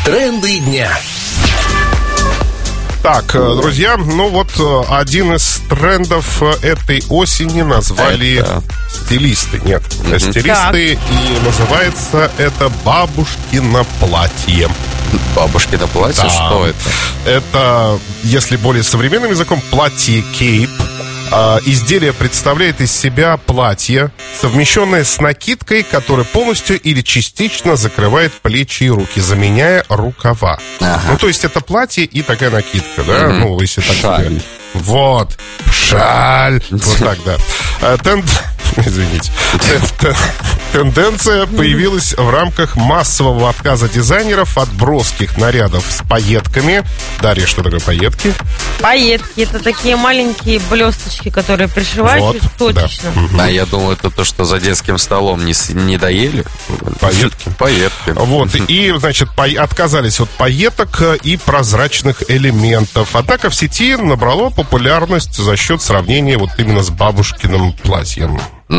Тренды дня. Так, друзья, ну вот один из трендов этой осени назвали стилисты. Нет, стилисты, и называется это бабушкино платье. Бабушкино платье? Да. Что это? Это, если более современным языком, платье кейп. Изделие представляет из себя платье, совмещенное с накидкой, которая полностью или частично закрывает плечи и руки, заменяя рукава. Ага. Ну, то есть это платье и такая накидка, да? Ну, если так сказать. Вот. Шаль. Вот так, да. Извините. Тенденция появилась в рамках массового отказа дизайнеров от броских нарядов с пайетками. Дарья, что такое пайетки? Пайетки — это такие маленькие блесточки, которые пришивают вот, их точечно. Да. Я думал, это то, что за детским столом не доели. Пайетки. Пайетки. Вот, и, значит, отказались от пайеток и прозрачных элементов. Однако в сети набрало популярность за счет сравнения вот именно с бабушкиным платьем.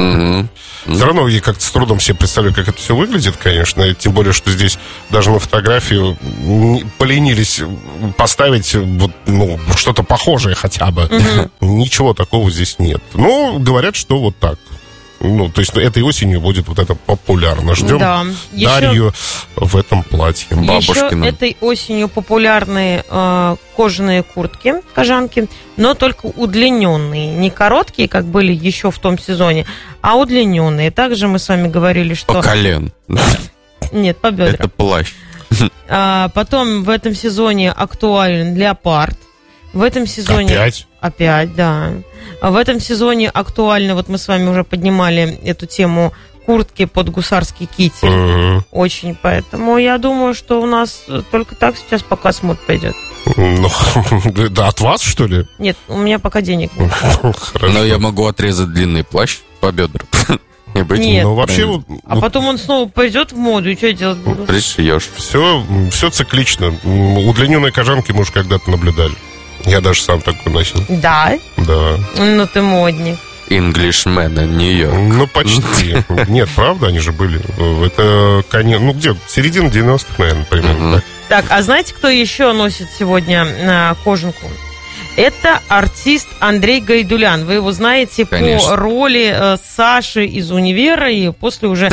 Все равно я как-то с трудом себе представляю, как это все выглядит, конечно. Тем более, что здесь даже на фотографию поленились поставить вот, ну, что-то похожее хотя бы. Ничего такого здесь нет. Но говорят, что вот так. Ну, то есть этой осенью будет вот это популярно. Ждем Дарью в этом платье. Бабушкиным. Еще этой осенью популярны кожаные куртки, кожанки, но только удлиненные. Не короткие, как были еще в том сезоне, а удлиненные. Также мы с вами говорили, что... По колен. Нет, по бедрам. Это плащ. Потом в этом сезоне актуален леопард. В этом сезоне... Опять, да. В этом сезоне актуально, вот мы с вами уже поднимали эту тему, куртки под гусарский китель. Очень, поэтому я думаю, что у нас только так сейчас пока смут пойдет. Ну, да, от вас, что ли? Нет, у меня пока денег нет. Но я могу отрезать длинный плащ по бедрам. Нет, ну, вообще, а потом он снова пойдет в моду, и что делать буду? Пришьешь. Все циклично. Удлиненные кожанки мы уже когда-то наблюдали. Я даже сам такой носил. Да? Да. Ну ты модник. Englishman, Нью-Йорк. Ну, почти. Нет, правда, они же были. Это, ну, где? Середина 90-х, наверное, примерно. Так, а знаете, кто еще носит сегодня кожанку? Это артист Андрей Гайдулян. Вы его знаете, конечно, по роли Саши из «Универа» и после уже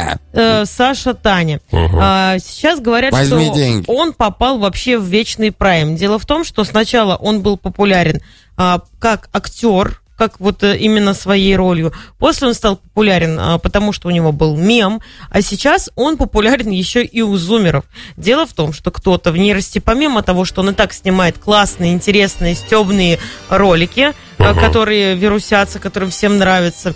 Саша Таня. Сейчас говорят, что он попал вообще в вечный прайм. Дело в том, что сначала он был популярен как актер, как вот именно своей ролью. После он стал популярен, потому что у него был мем, а сейчас он популярен еще и у зумеров. Дело в том, что кто-то в нейрости, помимо того, что он и так снимает классные, интересные, стебные ролики, которые вирусятся, которые всем нравятся,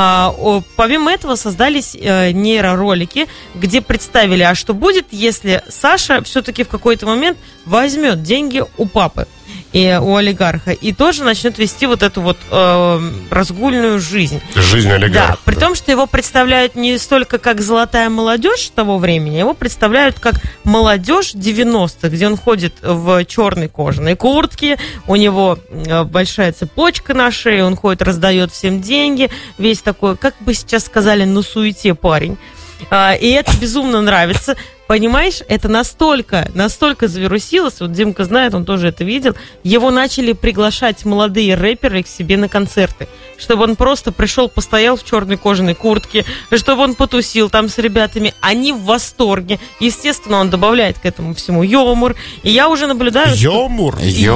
помимо этого создались нейроролики, где представили, а что будет, если Саша все-таки в какой-то момент возьмет деньги у папы и у олигарха, и тоже начнет вести вот эту вот разгульную жизнь. Жизнь олигарха. Да, при том, что его представляют не столько как золотая молодежь того времени, его представляют как молодежь 90-х, где он ходит в черной кожаной куртке, у него большая цепочка на шее, он ходит, раздает всем деньги, весь такой, как бы сейчас сказали, на суете парень. И это безумно нравится. Понимаешь, это настолько завирусилось, вот Димка знает, он тоже это видел, его начали приглашать молодые рэперы к себе на концерты, чтобы он просто пришел, постоял в черной кожаной куртке, чтобы он потусил там с ребятами, они в восторге, естественно, он добавляет к этому всему юмор, и я уже наблюдаю... Юмор?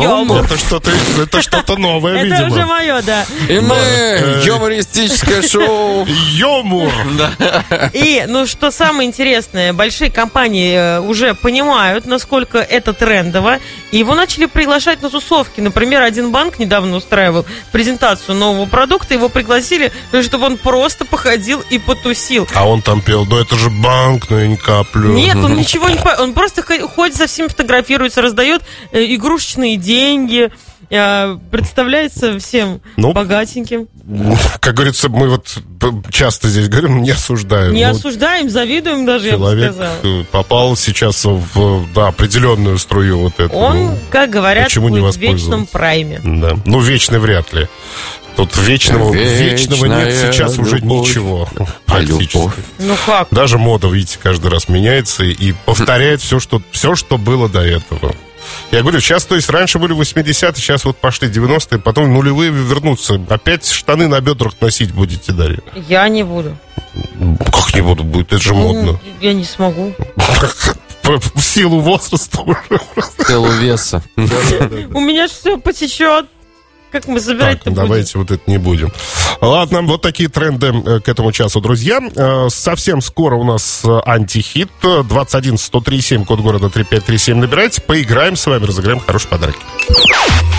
Это что-то новое, видимо. Это уже мое, да. И мы юмористическое шоу. Юмор! И, ну, что самое интересное, большие компании уже понимают, насколько это трендово, и его начали приглашать на тусовки. Например, один банк недавно устраивал презентацию нового продукта, его пригласили, чтобы он просто походил и потусил. А он там пел, да это же банк, но я не каплю. Нет, он ничего не поет, он просто ходит со всеми, фотографируется, раздает игрушечные деньги, представляется всем богатеньким. Как говорится, мы вот часто здесь говорим, не осуждаем. Не осуждаем, завидуем даже, я бы сказала. Человек попал сейчас в определенную струю вот эту. Он, как говорят, будет в вечном прайме. Да. Ну, вечный вряд ли. Тут вечного нет сейчас уже ничего. Практически. Ну как? Даже мода, видите, каждый раз меняется и повторяет все, что было до этого. Я говорю, сейчас, то есть, раньше были 80-е, сейчас вот пошли 90-е, потом нулевые вернутся. Опять штаны на бедрах носить будете, Дарья? Я не буду. Как не буду? Будет, это же модно. Я не смогу. В силу возраста уже. В силу веса. У меня же все потечет. Как мы собирать-то будем? Давайте вот это не будем. Ладно, вот такие тренды к этому часу, друзья. Совсем скоро у нас антихит. 211-103-7, код города 3537. Набирайте, поиграем с вами, разыграем хорошие подарки.